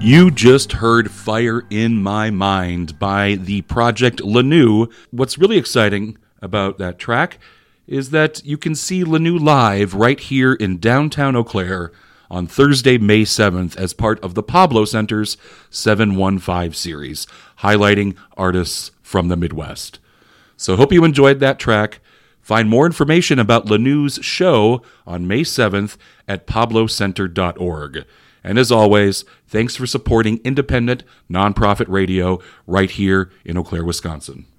You just heard Fire in My Mind by the Project Lanou. What's really exciting about that track is that you can see Lanou live right here in downtown Eau Claire on Thursday, May 7th as part of the Pablo Center's 715 series, highlighting artists from the Midwest. So hope you enjoyed that track. Find more information about Lanou's show on May 7th at pablocenter.org. And as always, thanks for supporting independent, nonprofit radio right here in Eau Claire, Wisconsin.